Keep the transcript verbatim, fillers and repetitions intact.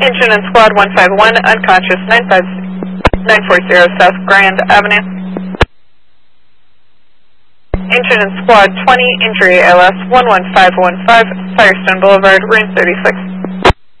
Engine and Squad one five one, unconscious, nine five nine four zero South Grand Avenue. Engine and Squad twenty, injury A L S one one five one five, Firestone Boulevard, room thirty-six.